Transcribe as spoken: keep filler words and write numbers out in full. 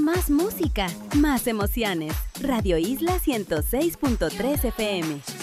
Más música, más emociones. Radio Isla ciento seis punto tres F M.